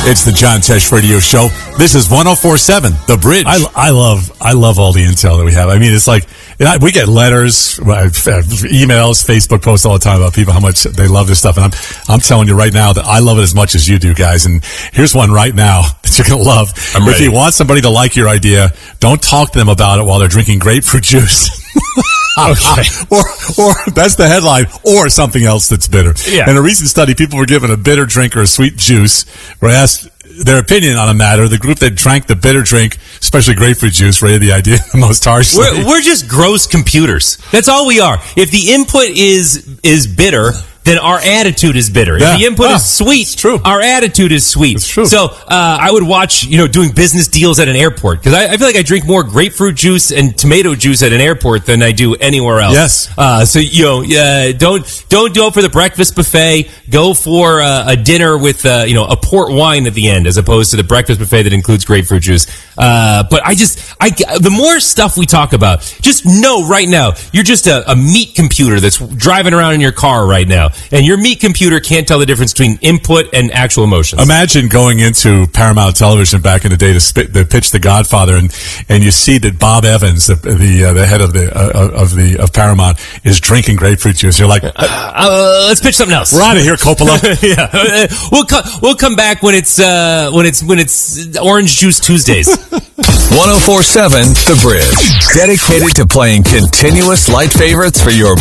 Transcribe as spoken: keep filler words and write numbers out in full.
It's the John Tesh Radio Show. This is one oh four point seven, The Bridge. I, I love I love all the intel that we have. I mean, it's like, you know, we get letters, emails, Facebook posts all the time about people, how much they love this stuff. And I'm I'm telling you right now that I love it as much as you do, guys. And here's one right now that you're going to love. I'm ready. If you want somebody to like your idea, don't talk to them about it while they're drinking grapefruit juice. Okay. or, or that's the headline, or something else that's bitter. Yeah. In a recent study, people were given a bitter drink or a sweet juice, were asked their opinion on a matter. The group that drank the bitter drink, especially grapefruit juice, rated the idea the most harshly. We're, we're just gross computers. That's all we are. If the input is is bitter, then our attitude is bitter. Yeah. If the input Ah, is sweet, it's true. our attitude is sweet. It's true. So uh, I would watch, you know, doing business deals at an airport, because I, I feel like I drink more grapefruit juice and tomato juice at an airport than I do anywhere else. Yes. Uh, so you know, uh, don't don't go for the breakfast buffet. Go for uh, a dinner with uh, you know a port wine at the end, as opposed to the breakfast buffet that includes grapefruit juice. Uh, but I just, I the more stuff we talk about, just know right now you're just a, a meat computer that's driving around in your car right now, and your meat computer can't tell the difference between input and actual emotions. Imagine going into Paramount Television back in the day to, spit, to pitch The Godfather, and, and you see that Bob Evans, the the, uh, the head of the uh, of the of Paramount, is drinking grapefruit juice. You're like, uh, uh, let's pitch something else. we're out of here, Coppola. yeah, uh, we'll co- we'll come back when it's uh, when it's when it's Orange Juice Tuesdays. one oh four point seven The Bridge. Dedicated to playing continuous light favorites for your